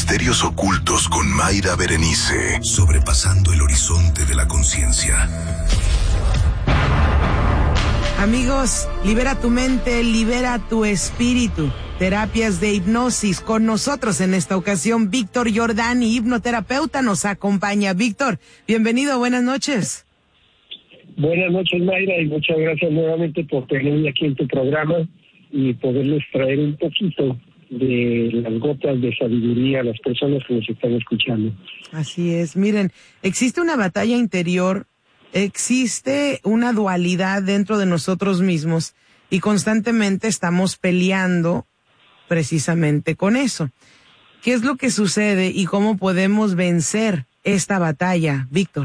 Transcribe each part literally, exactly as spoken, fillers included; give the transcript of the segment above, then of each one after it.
misterios ocultos con Mayra Berenice, sobrepasando el horizonte de la conciencia. Amigos, libera tu mente, libera tu espíritu. Terapias de hipnosis con nosotros en esta ocasión. Víctor Jordani, hipnoterapeuta, nos acompaña. Víctor, bienvenido, buenas noches. Buenas noches, Mayra, y muchas gracias nuevamente por tenerme aquí en tu programa y poderles traer un poquito de las gotas de sabiduría a las personas que nos están escuchando. Así es, miren, existe una batalla interior, existe una dualidad dentro de nosotros mismos y constantemente estamos peleando precisamente con eso. ¿Qué es lo que sucede y cómo podemos vencer esta batalla, Víctor?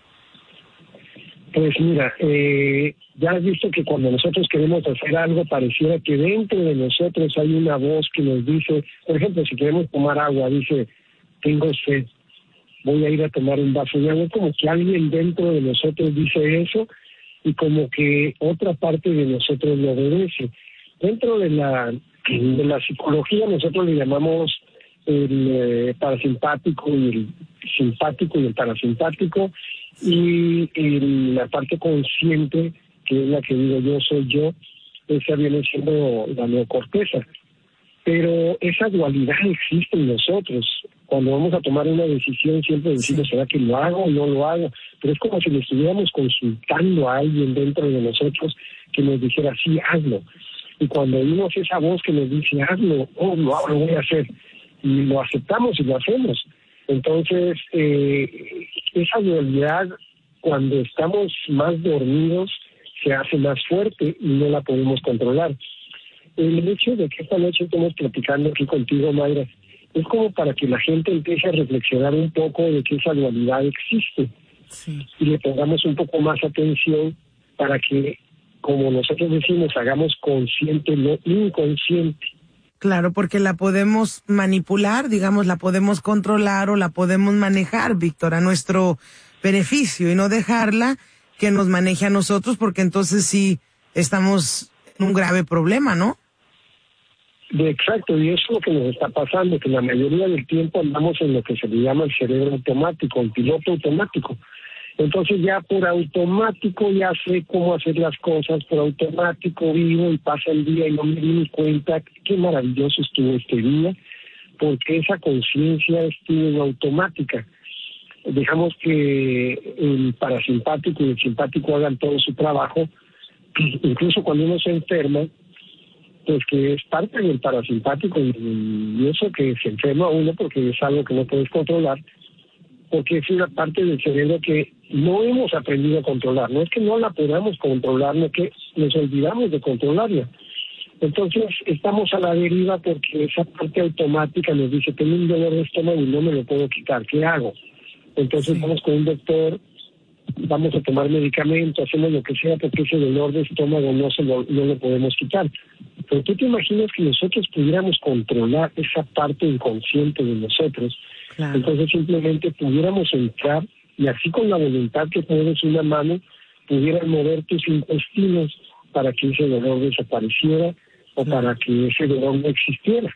Pues mira, eh, ya has visto que cuando nosotros queremos hacer algo, pareciera que dentro de nosotros hay una voz que nos dice, por ejemplo, si queremos tomar agua, dice, tengo sed, voy a ir a tomar un vaso de agua, como que alguien dentro de nosotros dice eso y como que otra parte de nosotros lo obedece. Dentro de la, de la psicología nosotros le llamamos el eh, parasimpático y el simpático y el parasimpático, y el, la parte consciente, que es la que digo yo, soy yo, esa viene siendo la neocorteza. Pero esa dualidad existe en nosotros. Cuando vamos a tomar una decisión siempre decimos, ¿será que lo hago o no lo hago? Pero es como si le estuviéramos consultando a alguien dentro de nosotros que nos dijera, sí, hazlo. Y cuando oímos esa voz que nos dice, hazlo, oh, lo, lo voy a hacer, y lo aceptamos y lo hacemos. Entonces, eh, esa dualidad, cuando estamos más dormidos, se hace más fuerte y no la podemos controlar. El hecho de que esta noche estemos platicando aquí contigo, Mayra, es como para que la gente empiece a reflexionar un poco de que esa dualidad existe, sí, y le pongamos un poco más atención para que, como nosotros decimos, hagamos consciente lo inconsciente. Claro, porque la podemos manipular, digamos, la podemos controlar o la podemos manejar, Víctor, a nuestro beneficio y no dejarla que nos maneje a nosotros, porque entonces sí estamos en un grave problema, ¿no? De exacto, y eso es lo que nos está pasando, que la mayoría del tiempo andamos en lo que se le llama el cerebro automático, el piloto automático. Entonces ya por automático ya sé cómo hacer las cosas, por automático vivo y pasa el día y no me di ni cuenta qué maravilloso estuvo este día, porque esa conciencia estuvo en automática. Dejamos que el parasimpático y el simpático hagan todo su trabajo, incluso cuando uno se enferma, pues que es parte del parasimpático y eso que se enferma uno porque es algo que no puedes controlar, porque es una parte del cerebro que no hemos aprendido a controlar. No es que no la podamos controlar, no es que nos olvidamos de controlarla. Entonces estamos a la deriva porque esa parte automática nos dice, tengo un dolor de estómago y no me lo puedo quitar, ¿qué hago? Entonces sí, vamos con un doctor, vamos a tomar medicamento, hacemos lo que sea porque ese dolor de estómago no, se lo, no lo podemos quitar. Pero tú te imaginas que nosotros pudiéramos controlar esa parte inconsciente de nosotros. Claro. Entonces simplemente pudiéramos entrar y así con la voluntad que pones una mano, pudieran mover tus intestinos para que ese dolor desapareciera o claro, para que ese dolor no existiera.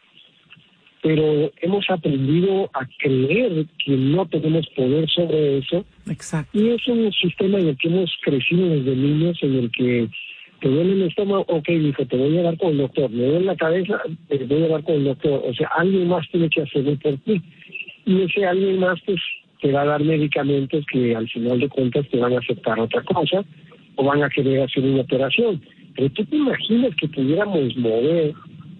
Pero hemos aprendido a creer que no tenemos poder sobre eso. Exacto. Y es un sistema en el que hemos crecido desde niños, en el que te duele el estómago, ok, hijo, te voy a llevar con el doctor, me duele la cabeza, te voy a llevar con el doctor. O sea, alguien más tiene que hacerlo por ti. Y ese alguien más, pues, te va a dar medicamentos que al final de cuentas te van a aceptar otra cosa o van a querer hacer una operación. Pero tú te imaginas que pudiéramos mover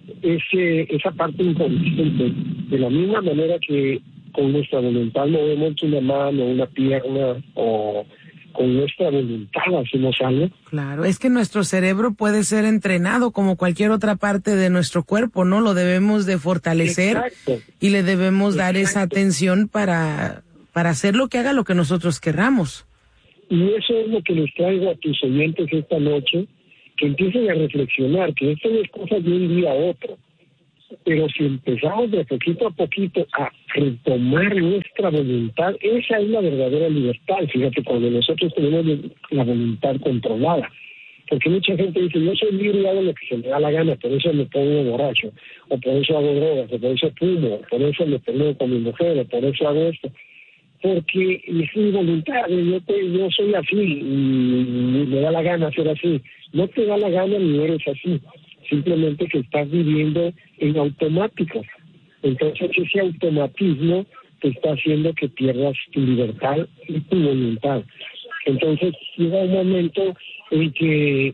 ese esa parte inconsciente de la misma manera que con nuestra voluntad movemos una mano, una pierna o con nuestra voluntad hacemos algo. Claro, es que nuestro cerebro puede ser entrenado como cualquier otra parte de nuestro cuerpo, ¿no? Lo debemos de fortalecer. Exacto. Y le debemos Exacto. dar esa atención para, para hacer lo que haga lo que nosotros querramos. Y eso es lo que les traigo a tus oyentes esta noche, que empiecen a reflexionar, que esto no es cosa de un día a otro. Pero si empezamos de poquito a poquito a retomar nuestra voluntad, esa es la verdadera libertad. Fíjate, cuando nosotros tenemos la voluntad controlada, Porque mucha gente dice, yo soy libre y hago lo que se me da la gana, por eso me pongo borracho, o por eso hago drogas, o por eso fumo, o por eso me peleo con mi mujer, o por eso hago esto. Porque es mi voluntad, yo, te, yo soy así y me da la gana ser así. No te da la gana ni eres así, simplemente que estás viviendo en automático. Entonces ese automatismo te está haciendo que pierdas tu libertad y tu voluntad. Entonces llega un momento en que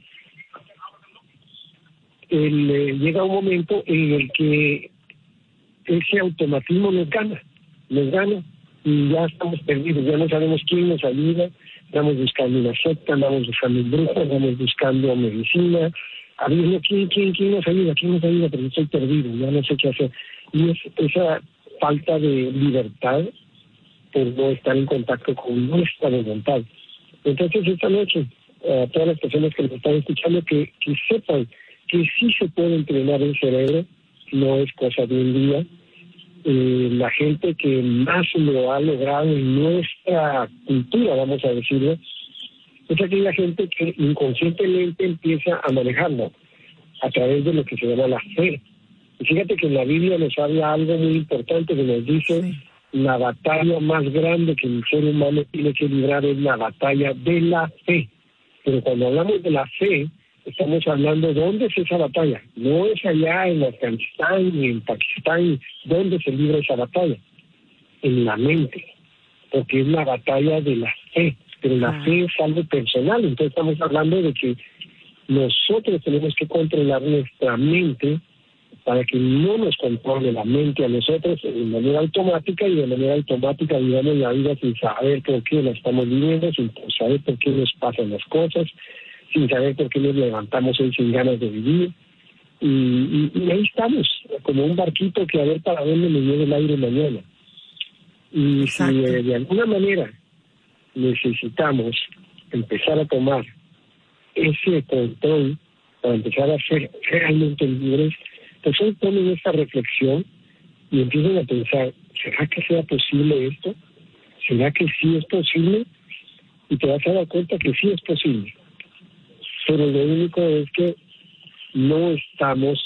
el, eh, llega un momento en el que ese automatismo nos gana, nos gana y ya estamos perdidos, ya no sabemos quién nos ayuda, estamos buscando una secta, andamos buscando un brujo, andamos buscando medicina, a ver, no, ¿quién, quién, quién nos ayuda? ¿Quién nos ayuda? Pero estoy perdido, ya no sé qué hacer. Y es esa falta de libertad por no estar en contacto con nuestra voluntad. Entonces esta noche, a todas las personas que nos están escuchando, que, que sepan que sí se puede entrenar el cerebro, no es cosa de un día. Eh, la gente que más lo ha logrado en nuestra cultura, vamos a decirlo, es aquella gente que inconscientemente empieza a manejarlo a través de lo que se llama la fe. Y fíjate que en la Biblia nos habla algo muy importante que nos dice, sí, la batalla más grande que el ser humano tiene que librar es la batalla de la fe. Pero cuando hablamos de la fe, estamos hablando de dónde es esa batalla. No es allá en Afganistán ni en Pakistán. ¿Dónde se libra esa batalla? En la mente, porque es la batalla de la fe. Pero la fe es algo personal, entonces estamos hablando de que nosotros tenemos que controlar nuestra mente para que no nos controle la mente a nosotros de manera automática y de manera automática vivamos la vida sin saber por qué la estamos viviendo, sin saber por qué nos pasan las cosas, sin saber por qué nos levantamos hoy sin ganas de vivir. Y, y, y ahí estamos, como un barquito que a ver para dónde me lleva el aire mañana. Y Exacto. si eh, de alguna manera necesitamos empezar a tomar ese control para empezar a ser realmente libres, pues hoy tomen esta reflexión y empiecen a pensar, ¿será que sea posible esto? ¿Será que sí es posible? Y te vas a dar cuenta que sí es posible. Pero lo único es que no estamos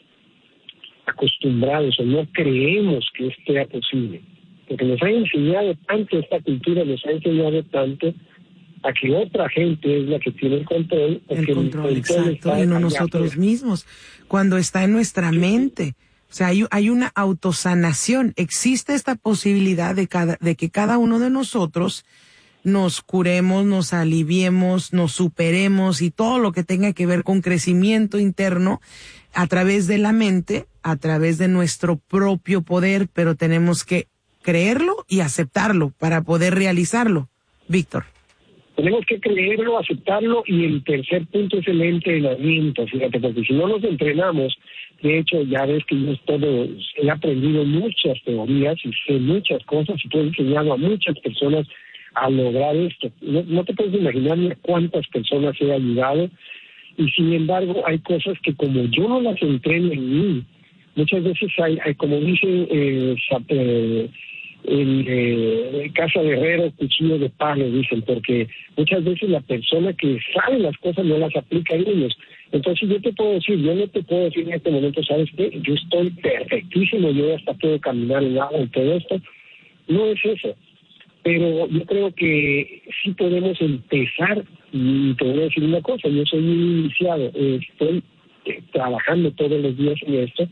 acostumbrados o no creemos que esto sea posible. Porque nos ha enseñado tanto esta cultura, nos ha enseñado tanto a que otra gente es la que tiene el control. El control, el control exacto, y no nosotros afuera. mismos. Cuando está en nuestra mente. O sea, hay, hay una autosanación. Existe esta posibilidad de, cada, de que cada uno de nosotros nos curemos, nos aliviemos, nos superemos y todo lo que tenga que ver con crecimiento interno a través de la mente, a través de nuestro propio poder, pero tenemos que creerlo y aceptarlo para poder realizarlo. Víctor. Tenemos que creerlo, aceptarlo, y el tercer punto es el entrenamiento, fíjate, porque si no nos entrenamos, de hecho ya ves que yo todo, he aprendido muchas teorías y sé muchas cosas y he enseñado a muchas personas a lograr esto. No, no te puedes imaginar ni a cuántas personas he ayudado, y sin embargo hay cosas que como yo no las entreno en mí, muchas veces hay, hay como dicen, eh, eh, en eh, casa de herrero, cuchillo de palo, dicen, porque muchas veces la persona que sabe las cosas no las aplica en ellos. Entonces yo te puedo decir, yo no te puedo decir en este momento, ¿sabes qué? Yo estoy perfectísimo, yo hasta puedo caminar en agua y todo esto. No es eso. Pero yo creo que sí podemos empezar, y te voy a decir una cosa, yo soy un iniciado, eh, estoy eh, trabajando todos los días en esto,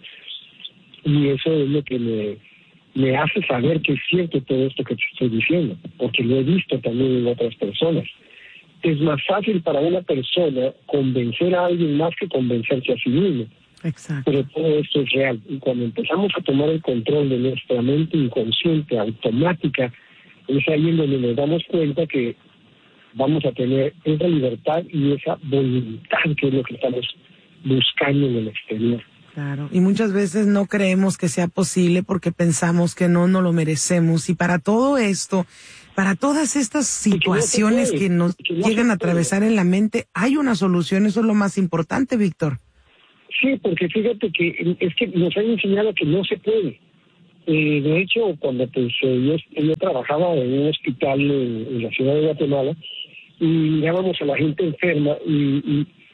y eso es lo que me... me hace saber que es cierto todo esto que te estoy diciendo, porque lo he visto también en otras personas. Es más fácil para una persona convencer a alguien más que convencerse a sí mismo. Exacto. Pero todo esto es real. Y cuando empezamos a tomar el control de nuestra mente inconsciente, automática, es ahí en donde nos damos cuenta que vamos a tener esa libertad y esa voluntad que es lo que estamos buscando en el exterior. Claro, y muchas veces no creemos que sea posible porque pensamos que no nos lo merecemos. Y para todo esto, para todas estas situaciones que nos llegan a atravesar en la mente, hay una solución. Eso es lo más importante, Víctor. Sí, porque fíjate que es que nos han enseñado que no se puede. Eh, de hecho, cuando pues, yo, yo trabajaba en un hospital en, en la ciudad de Guatemala y mirábamos a la gente enferma y, y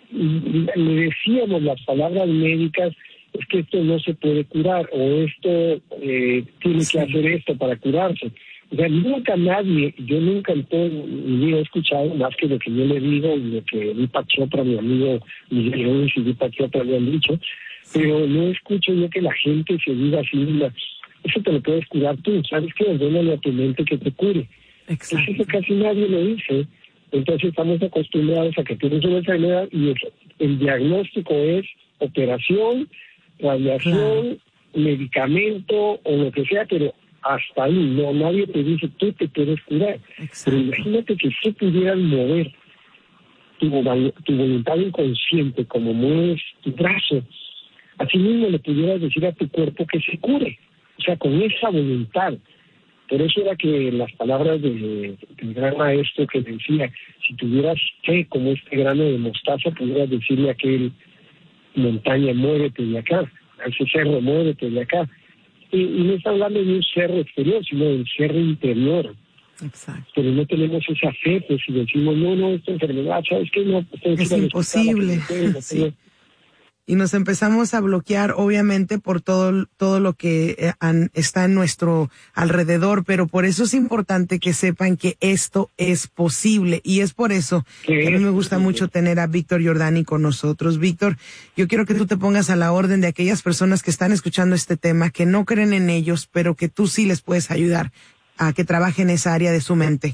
le decíamos las palabras médicas, es que esto no se puede curar, o esto eh, tiene sí. que hacer esto para curarse. O sea, nunca nadie, yo nunca en todo mi vida he escuchado más que lo que yo le digo y lo que Deepak Chopra, mi amigo Miguel Ruiz y Deepak Chopra le han dicho, pero no escucho yo que la gente se diga así, eso te lo puedes curar tú, ¿sabes qué? Ordénale a tu mente que te cure. Exacto. Pues eso casi nadie lo dice. Entonces estamos acostumbrados a que tienes una enfermedad y el, el diagnóstico es operación, radiación, claro. medicamento o lo que sea, pero hasta ahí, no, nadie te dice, tú te puedes curar. Exacto. Pero imagínate que si pudieras mover tu, tu voluntad inconsciente, como mueves tu brazo, así mismo le pudieras decir a tu cuerpo que se cure, o sea, con esa voluntad. Por eso era que las palabras de, del gran maestro que decía, si tuvieras fe como este grano de mostaza, pudieras decirle a aquel montaña, muévete de acá, a ese cerro, muévete de acá. Y, y no está hablando de un cerro exterior, sino del cerro interior. Exacto. Pero no tenemos esa fe, pues si decimos, no, no, esta enfermedad, ¿sabes qué? No, es imposible. Sí. Y nos empezamos a bloquear, obviamente, por todo, todo lo que eh, an, está en nuestro alrededor, pero por eso es importante que sepan que esto es posible. Y es por eso que a mí me gusta mucho tener a Víctor Jordani con nosotros. Víctor, yo quiero que tú te pongas a la orden de aquellas personas que están escuchando este tema, que no creen en ellos, pero que tú sí les puedes ayudar a que trabajen esa área de su mente.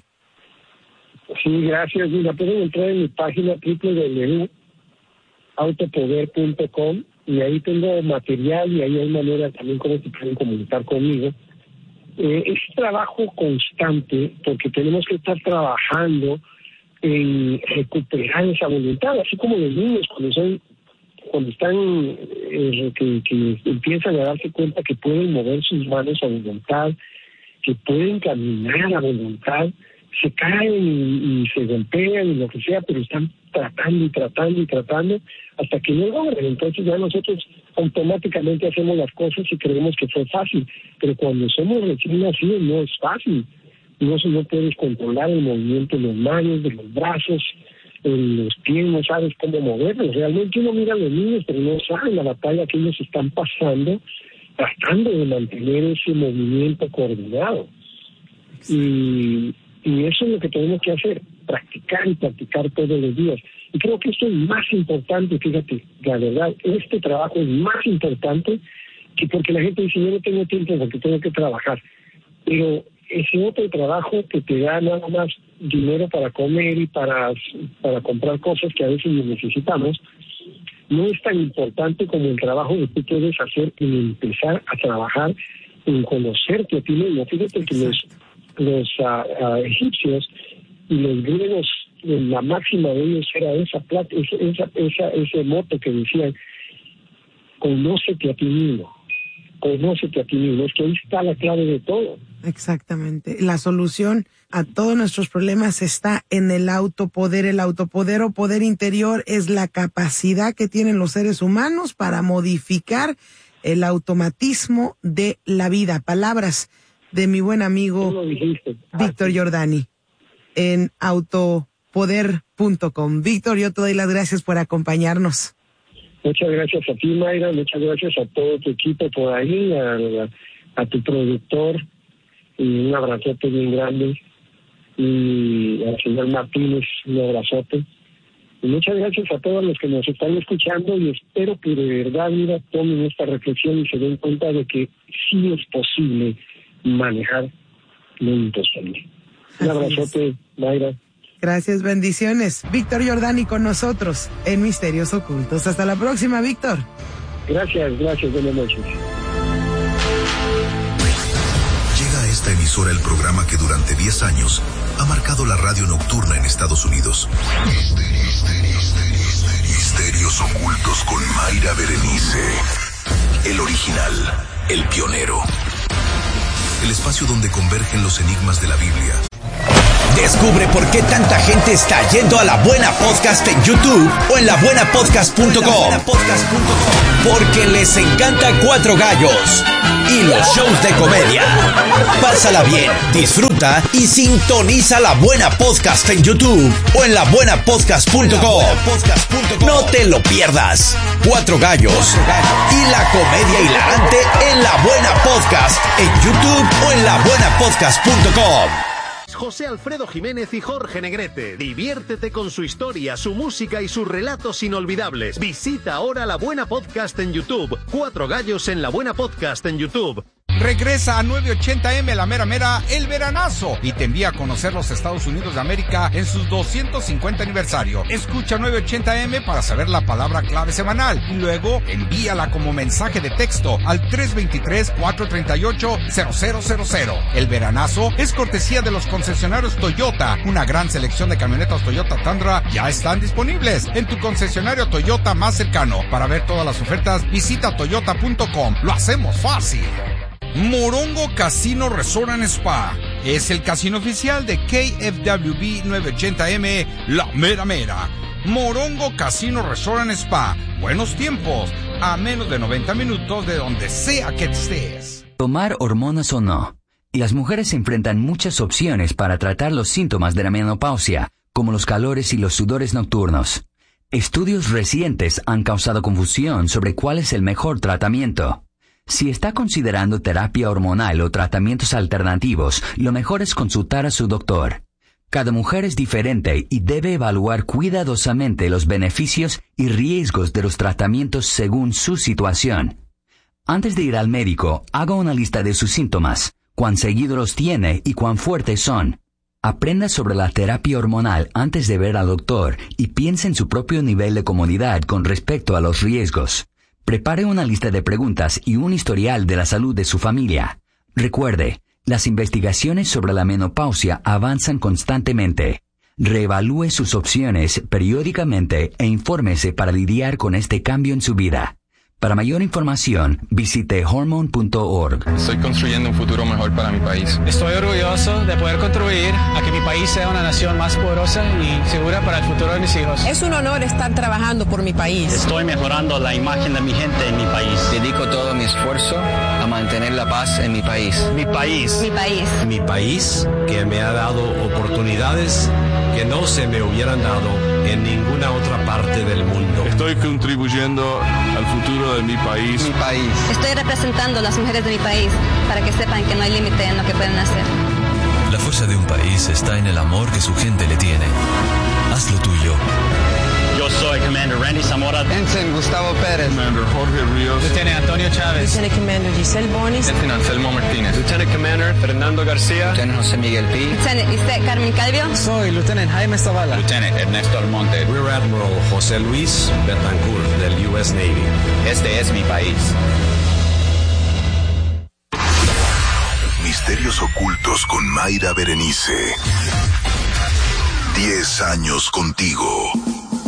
Sí, gracias. Mira, pueden entrar en mi página doble u doble u doble u punto autopoder punto com y ahí tengo material y ahí hay manera también como se pueden comunicar conmigo. Eh, es trabajo constante porque tenemos que estar trabajando en recuperar esa voluntad, así como los niños cuando son cuando están eh, que, que empiezan a darse cuenta que pueden mover sus manos a voluntad, que pueden caminar a voluntad, se caen y, y se golpean y lo que sea, pero están tratando y tratando y tratando hasta que no logran. Entonces ya nosotros automáticamente hacemos las cosas y creemos que fue fácil, pero cuando somos recién nacidos no es fácil. No, no puedes controlar el movimiento de las manos, de los brazos, en los pies, no sabes cómo moverlos. Realmente uno mira a los niños, pero no saben la batalla que ellos están pasando tratando de mantener ese movimiento coordinado. Y Y eso es lo que tenemos que hacer, practicar y practicar todos los días. Y creo que esto es más importante, fíjate, la verdad, este trabajo es más importante que porque la gente dice, yo no tengo tiempo porque tengo que trabajar. Pero ese otro trabajo que te da nada más dinero para comer y para, para comprar cosas que a veces necesitamos, no es tan importante como el trabajo que tú puedes hacer en empezar a trabajar en conocerte a ti mismo. Fíjate que los... los uh, uh, egipcios y los griegos, la máxima de ellos era esa plata, esa, esa, esa, ese moto que decían, conócete a ti mismo, conócete a ti mismo, es que ahí está la clave de todo. Exactamente, la solución a todos nuestros problemas está en el autopoder. El autopoder o poder interior es la capacidad que tienen los seres humanos para modificar el automatismo de la vida. Palabras de mi buen amigo Víctor Jordani en autopoder punto com. Víctor, yo te doy las gracias por acompañarnos. Muchas gracias a ti, Mayra, muchas gracias a todo tu equipo por ahí, a, a, a tu productor, y un abrazote bien grande, y al señor Martínez, un abrazote. Y muchas gracias a todos los que nos están escuchando y espero que de verdad, mira, tomen esta reflexión y se den cuenta de que sí es posible manejar lo imposible. Un abrazote, Mayra. Gracias, bendiciones. Víctor Jordani con nosotros en Misterios Ocultos. Hasta la próxima, Víctor. Gracias, gracias, buenas noches. Llega a esta emisora el programa que durante diez años ha marcado la radio nocturna en Estados Unidos. Misterios, misterios, misterios Ocultos con Mayra Berenice. El original, el pionero. El espacio donde convergen los enigmas de la Biblia, Descubre por qué tanta gente está yendo a La Buena Podcast en YouTube o en la buena podcast punto com. Porque les encanta Cuatro Gallos y los shows de comedia. Pásala bien, disfruta y sintoniza La Buena Podcast en YouTube o en la buena podcast punto com. No te lo pierdas. Cuatro Gallos y la comedia hilarante en La Buena Podcast en YouTube o en la buena podcast punto com. José Alfredo Jiménez y Jorge Negrete. Diviértete con su historia, su música y sus relatos inolvidables. Visita ahora La Buena Podcast en YouTube. Cuatro Gallos en La Buena Podcast en YouTube. Regresa a novecientos ochenta eme La Mera Mera, el veranazo, y te envía a conocer los Estados Unidos de América en sus doscientos cincuenta aniversario. Escucha novecientos ochenta eme para saber la palabra clave semanal y luego envíala como mensaje de texto al tres dos tres, cuatro tres ocho, cero cero cero cero. El veranazo es cortesía de los concesionarios Toyota. Una gran selección de camionetas Toyota Tundra ya están disponibles en tu concesionario Toyota más cercano. Para ver todas las ofertas, visita toyota punto com. Lo hacemos fácil. Morongo Casino Resort and Spa es el casino oficial de K F W B novecientos ochenta eme La Mera Mera. Morongo Casino Resort and Spa. Buenos tiempos, a menos de noventa minutos de donde sea que estés. Tomar hormonas o no. Las mujeres enfrentan muchas opciones para tratar los síntomas de la menopausia, como los calores y los sudores nocturnos. Estudios recientes han causado confusión sobre cuál es el mejor tratamiento. Si está considerando terapia hormonal o tratamientos alternativos, lo mejor es consultar a su doctor. Cada mujer es diferente y debe evaluar cuidadosamente los beneficios y riesgos de los tratamientos según su situación. Antes de ir al médico, haga una lista de sus síntomas, cuán seguido los tiene y cuán fuertes son. Aprenda sobre la terapia hormonal antes de ver al doctor y piense en su propio nivel de comodidad con respecto a los riesgos. Prepare una lista de preguntas y un historial de la salud de su familia. Recuerde, las investigaciones sobre la menopausia avanzan constantemente. Reevalúe sus opciones periódicamente e infórmese para lidiar con este cambio en su vida. Para mayor información, visite hormone punto org. Estoy construyendo un futuro mejor para mi país. Estoy orgulloso de poder contribuir a que mi país sea una nación más poderosa y segura para el futuro de mis hijos. Es un honor estar trabajando por mi país. Estoy mejorando la imagen de mi gente en mi país. Dedico todo mi esfuerzo a mantener la paz en mi país. Mi país. Mi país. Mi país, que me ha dado oportunidades que no se me hubieran dado en ninguna otra parte del mundo. Estoy contribuyendo al futuro de mi país. Mi país. Estoy representando a las mujeres de mi país para que sepan que no hay límite en lo que pueden hacer. La fuerza de un país está en el amor que su gente le tiene. Haz lo tuyo. Yo soy Commander Randy Zamora. Ensign Gustavo Pérez. Commander Jorge Ríos. Lieutenant Antonio Chávez. Lieutenant Commander Giselle Bonis. Lieutenant Anselmo Martínez. Lieutenant Commander Fernando García. Lieutenant José Miguel Pi. Lieutenant Lisette Carmen Calvio. Soy Lieutenant Jaime Zavala. Lieutenant Ernesto Almonte. Rear Admiral José Luis Betancourt del U S Navy. Este es mi país. Misterios ocultos con Mayra Berenice. Diez años contigo.